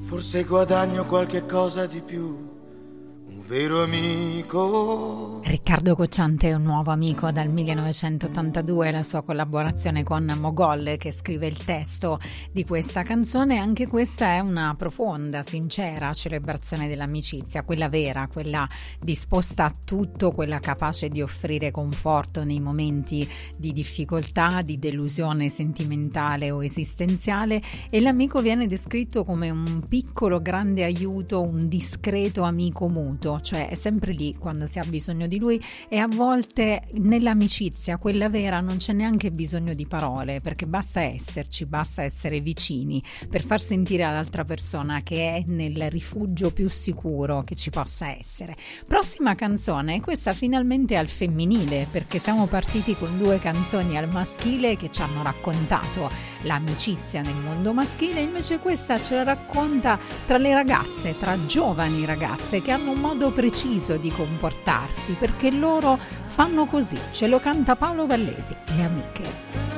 forse guadagno qualche cosa di più. Un vero amico. Riccardo Cocciante è un nuovo amico dal 1982, la sua collaborazione con Mogol che scrive il testo di questa canzone. Anche questa è una profonda, sincera celebrazione dell'amicizia, quella vera, quella disposta a tutto, quella capace di offrire conforto nei momenti di difficoltà, di delusione sentimentale o esistenziale, e l'amico viene descritto come un piccolo grande aiuto, un discreto amico mutuo, cioè è sempre lì quando si ha bisogno di lui, e a volte nell'amicizia, quella vera, non c'è neanche bisogno di parole, perché basta esserci, basta essere vicini per far sentire all'altra persona che è nel rifugio più sicuro che ci possa essere. Prossima canzone, questa finalmente al femminile, perché siamo partiti con due canzoni al maschile che ci hanno raccontato l'amicizia nel mondo maschile, invece questa ce la racconta tra le ragazze, tra giovani ragazze che hanno un modo preciso di comportarsi, perché loro fanno così. Ce lo canta Paolo Vallesi, Le amiche.